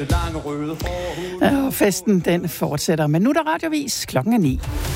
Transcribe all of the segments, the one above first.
Og festen, den fortsætter. Men nu er der radiovis. Klokken er 9.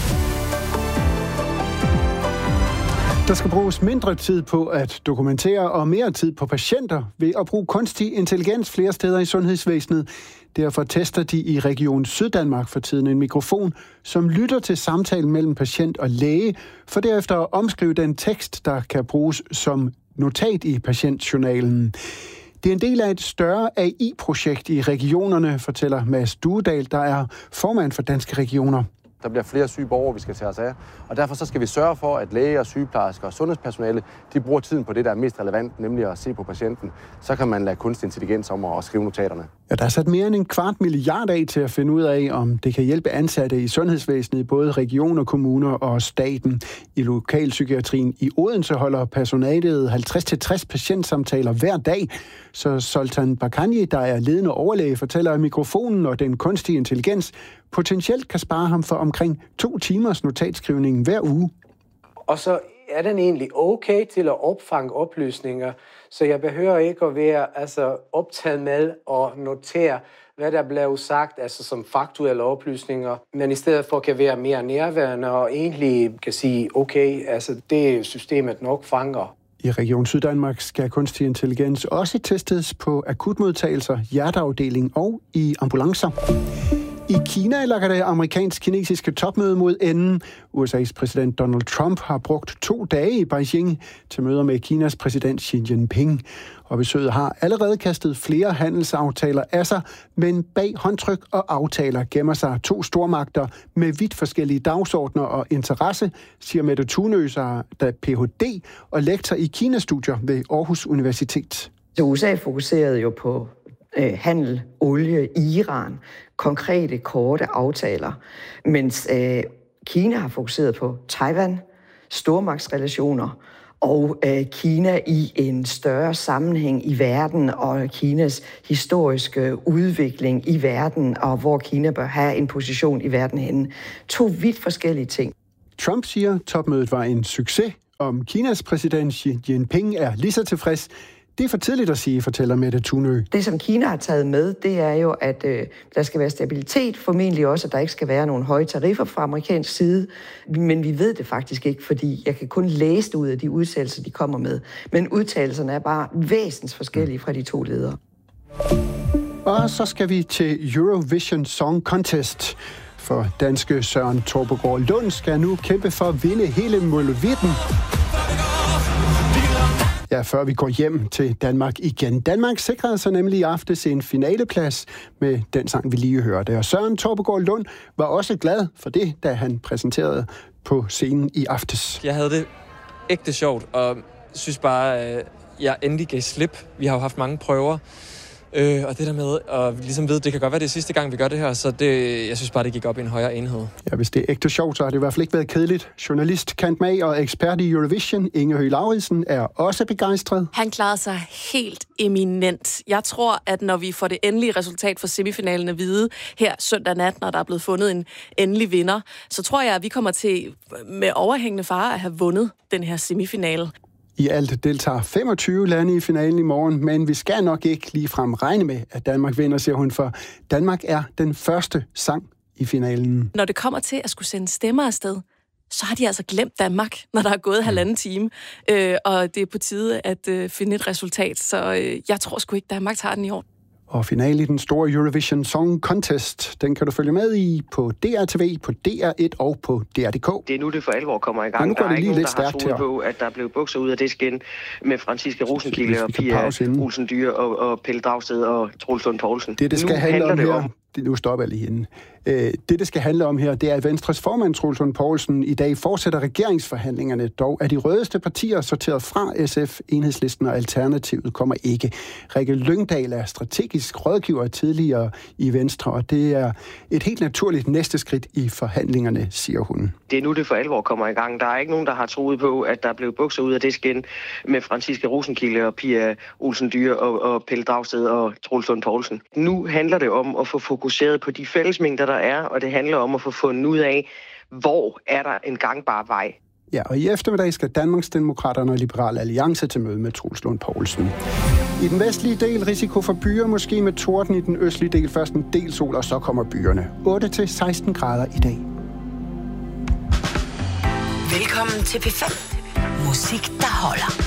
Der skal bruges mindre tid på at dokumentere og mere tid på patienter ved at bruge kunstig intelligens flere steder i sundhedsvæsenet. Derfor tester de i Region Syddanmark for tiden en mikrofon, som lytter til samtalen mellem patient og læge, for derefter at omskrive den tekst, der kan bruges som notat i patientjournalen. Det er en del af et større AI-projekt i regionerne, fortæller Mads Duedal, der er formand for Danske Regioner. Der bliver flere syge borgere, vi skal tage os af, og derfor så skal vi sørge for, at læger, sygeplejersker og sundhedspersonale, de bruger tiden på det, der er mest relevant, nemlig at se på patienten. Så kan man lade kunstig intelligens om at skrive notaterne. Ja, der er sat mere end 250 milliarder af til at finde ud af, om det kan hjælpe ansatte i sundhedsvæsenet i både regioner, kommuner og staten. I lokalpsykiatrien i Odense holder personalet 50-60 patientsamtaler hver dag. Så Sultan Bakanji, der er ledende overlæge, fortæller, at mikrofonen og den kunstige intelligens potentielt kan spare ham for omkring 2 timers notatskrivning hver uge. Og så er den egentlig okay til at opfange oplysninger, så jeg behøver ikke at være optaget med og notere, hvad der blev sagt, som faktuelle oplysninger, men i stedet for kan være mere nærværende og egentlig kan sige, okay, det systemet nok fanger. I Region Syddanmark skal kunstig intelligens også testes på akutmodtagelser, hjerteafdeling og i ambulancer. I Kina lakker det amerikansk-kinesiske topmøde mod enden. USA's præsident Donald Trump har brugt 2 dage i Beijing til møder med Kinas præsident Xi Jinping. Og besøget har allerede kastet flere handelsaftaler af sig, men bag håndtryk og aftaler gemmer sig 2 stormagter med vidt forskellige dagsordner og interesse, siger Mette Thunøse, der er Ph.D. og lektor i Kina-studier ved Aarhus Universitet. Så USA fokuserede jo på handel, olie, Iran, konkrete, korte aftaler, mens Kina har fokuseret på Taiwan, stormagtsrelationer og Kina i en større sammenhæng i verden og Kinas historiske udvikling i verden, og hvor Kina bør have en position i verden henne. 2 vidt forskellige ting. Trump siger, topmødet var en succes. Om Kinas præsident Xi Jinping er lige så tilfreds. Det er for tidligt at sige, fortæller Mette Thunø. Det, som Kina har taget med, det er jo, at der skal være stabilitet, formentlig også, at der ikke skal være nogen høje tariffer fra amerikansk side. Men vi ved det faktisk ikke, fordi jeg kan kun læse det ud af de udtalelser, de kommer med. Men udtalelserne er bare væsentligt forskellige fra de 2 ledere. Og så skal vi til Eurovision Song Contest. For danske Søren Torpegaard Lund skal nu kæmpe for at vinde hele Molevitten. Ja, før vi går hjem til Danmark igen. Danmark sikrede sig nemlig i aftes en finaleplads med den sang, vi lige hørte. Og Søren Torpegaard Lund var også glad for det, da han præsenterede på scenen i aftes. Jeg havde det ægte sjovt, og synes bare, at jeg endelig gav slip. Vi har jo haft mange prøver, og det der med at ligesom vide, det kan godt være det sidste gang, vi gør det her, så jeg synes bare, det gik op i en højere enhed. Ja, hvis det er ægte sjovt, så har det i hvert fald ikke været kedeligt. Journalist Kent Mag og ekspert i Eurovision, Inge Høgh Lauridsen, er også begejstret. Han klarede sig helt eminent. Jeg tror, at når vi får det endelige resultat for semifinalen at vide her søndag nat, når der er blevet fundet en endelig vinder, så tror jeg, at vi kommer til med overhængende fare at have vundet den her semifinale. I alt deltager 25 lande i finalen i morgen, men vi skal nok ikke ligefrem regne med, at Danmark vinder, siger hun, for Danmark er den første sang i finalen. Når det kommer til at skulle sende stemmer afsted, så har de altså glemt Danmark, når der er gået 1,5 time, og det er på tide at finde et resultat, så jeg tror sgu ikke, Danmark tager den i år. Og finale i den store Eurovision Song Contest, den kan du følge med i på DRTV, på DR1 og på DR.dk. Det er nu, det for alvor kommer i gang. Ja, nu går der er det lige ikke lidt nogen, der har troet på, at der blev bukser ud af det skin med Franciske Rosenkilde og Pia Olsen Dyr og Pelle Dragsted og Troels Lund Poulsen. Det skal handle om her. Nu stopper jeg lige hende. Det skal handle om her, det er, at Venstres formand, Troels Lund Poulsen, i dag fortsætter regeringsforhandlingerne. Dog er de rødeste partier sorteret fra SF, Enhedslisten og Alternativet kommer ikke. Rikke Lyngdal er strategisk rådgiver tidligere i Venstre, og det er et helt naturligt næste skridt i forhandlingerne, siger hun. Det er nu, det for alvor kommer i gang. Der er ikke nogen, der har troet på, at der blev bukser ud af det skin med Franciske Rosenkilde og Pia Olsen Dyr og Pelle Dragsted og Troels Lund Poulsen. Nu handler det om at få fokuseret på de fællesmængder, der er, og det handler om at få fundet ud af, hvor er der en gangbar vej. Ja, og i eftermiddag skal Danmarksdemokraterne og Liberal Alliance til møde med Troels Lund Poulsen. I den vestlige del risiko for byer, måske med torden. I den østlige del først en del sol, og så kommer byerne. 8-16 grader i dag. Velkommen til P5. Musik, der holder.